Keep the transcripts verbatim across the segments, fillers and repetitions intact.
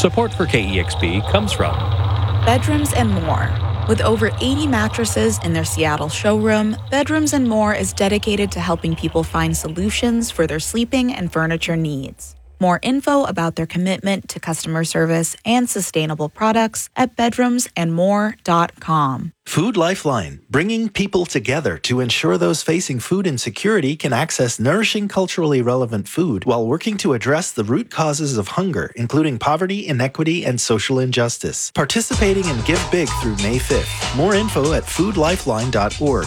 Support for K E X P comes from Bedrooms and More. With over eighty mattresses in their Seattle showroom, Bedrooms and More is dedicated to helping people find solutions for their sleeping and furniture needs. More info about their commitment to customer service and sustainable products at bedrooms and more dot com. Food Lifeline, bringing people together to ensure those facing food insecurity can access nourishing, culturally relevant food while working to address the root causes of hunger, including poverty, inequity, and social injustice. Participating in Give Big through May fifth. More info at food lifeline dot org.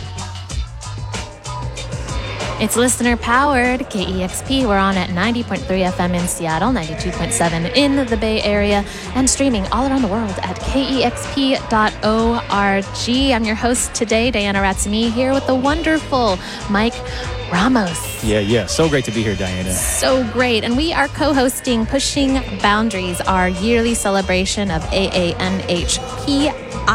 It's listener-powered, K E X P. We're on at ninety point three F M in Seattle, ninety-two point seven in the Bay Area, and streaming all around the world at K E X P dot org. I'm your host today, Diana Ratsuni, here with the wonderful Mike Ramos. Yeah, yeah. So great to be here, Diana. So great. And we are co-hosting Pushing Boundaries, our yearly celebration of A A N H P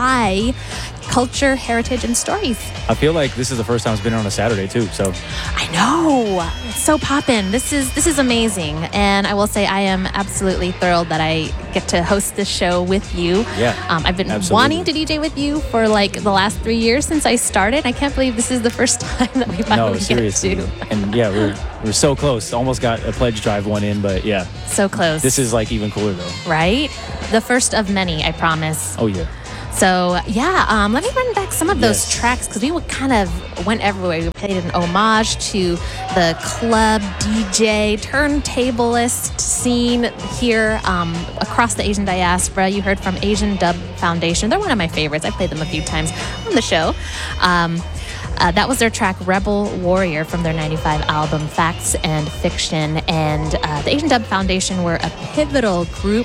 I, culture, heritage, and stories. I feel like this is the first time it's been on a Saturday too. So I know, it's so poppin'. This is this is amazing, and I will say I am absolutely thrilled that I get to host this show with you. Yeah, um, I've been absolutely. wanting to D J with you for like the last three years since I started. I can't believe this is the first time that we finally no, seriously. get to. And yeah, we're we're so close. Almost got a pledge drive one in, but yeah, so close. This is like even cooler though. Right? The first of many, I promise. Oh yeah. So, yeah, um, let me run back some of those yes. tracks because we kind of went everywhere. We played an homage to the club, D J, turntablist scene here um, across the Asian diaspora. You heard from Asian Dub Foundation. They're one of my favorites. I've played them a few times on the show. Um, uh, that was their track Rebel Warrior from their ninety-five album Facts and Fiction. And uh, the Asian Dub Foundation were a pivotal group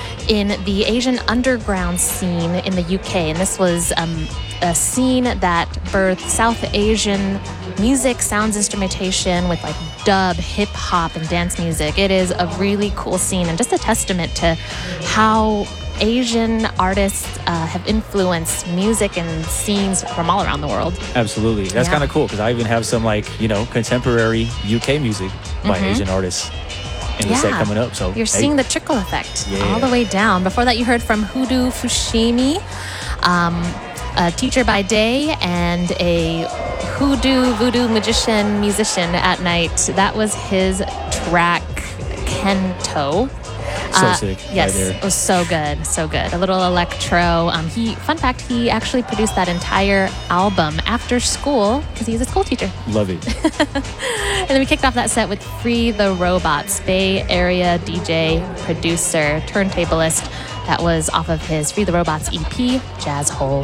in the Asian underground scene in the U K. And this was um, a scene that birthed South Asian music, sounds instrumentation with like dub, hip hop, and dance music. It is a really cool scene and just a testament to how Asian artists uh, have influenced music and scenes from all around the world. Absolutely. That's Yeah. kind of cool because I even have some like, you know, contemporary U K music by Mhm. Asian artists in the set coming up. So You're hey. seeing the trickle effect Yeah. all the way down. Before that, you heard from Hoodoo Fushimi, um, a teacher by day and a hoodoo voodoo magician musician at night. That was his track Kento. So Uh, sick. Yes, Right there. it was so good, so good. A little electro. Um, he, fun fact, he actually produced that entire album after school because he's a school teacher. Love it. And then we kicked off that set with Free the Robots, Bay Area D J, producer, turntablist. That was off of his Free the Robots E P, Jazz Hole.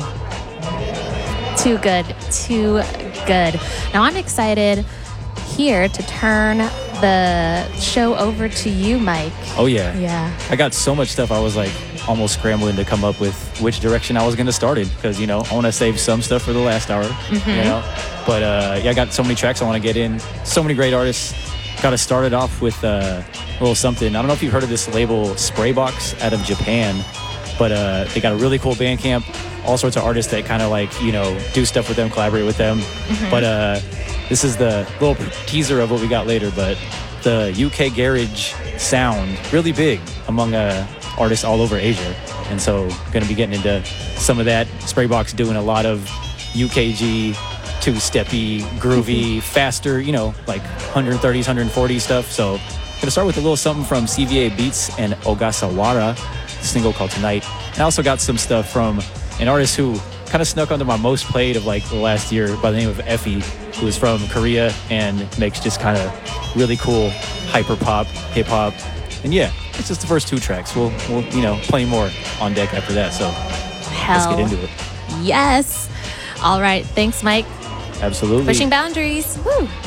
Too good, too good. Now I'm excited here to turn the show over to you, Mike. Oh yeah. Yeah. I got so much stuff I was like almost scrambling to come up with which direction I was going to start it because, you know, I want to save some stuff for the last hour, Mm-hmm. you know. But uh, yeah, I got so many tracks I want to get in. So many great artists. Got to start it off with uh, a little something. I don't know if you've heard of this label Spraybox out of Japan, but uh, they got a really cool Bandcamp. All sorts of artists that kind of like, you know, do stuff with them, collaborate with them. Mm-hmm. But uh, this is the little teaser of what we got later. But the U K garage sound, really big among uh, artists all over Asia. And so going to be getting into some of that. Spraybox doing a lot of U K G, two-steppy, groovy, faster, you know, like one thirties, one forties stuff. So going to start with a little something from C V A Beats and Ogasawara, a single called Tonight. And I also got some stuff from an artist who kind of snuck onto my most played of like the last year by the name of Effie, who is from Korea and makes just kind of really cool hyper pop, hip hop. And yeah, it's just the first two tracks. We'll, we'll you know, plenty more on deck after that. So Hell let's get into it. Yes. All right. Thanks, Mike. Absolutely. Pushing boundaries. Woo.